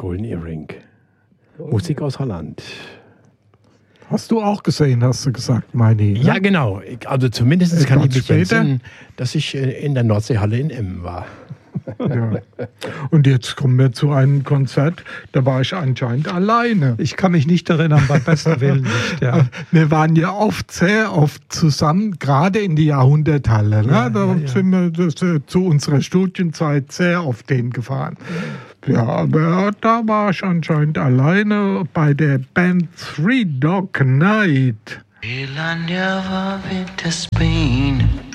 Golden Earring. Musik aus Holland. Hast du auch gesehen, hast du gesagt, meine ich. Ne? Ja, genau. Also zumindest kann ich mich später. entsinnen, dass ich in der Nordseehalle in Emmen war. Ja. Und jetzt kommen wir zu einem Konzert, da war ich anscheinend alleine. Ich kann mich nicht erinnern, beim besten Willen nicht. Ja. Wir waren ja sehr oft zusammen, gerade in die Jahrhunderthalle. Ne? Ja, Da sind wir zu unserer Studienzeit sehr oft hingefahren. Ja, aber da war ich anscheinend alleine bei der Band Three Dog Night. Will I never be to Spain?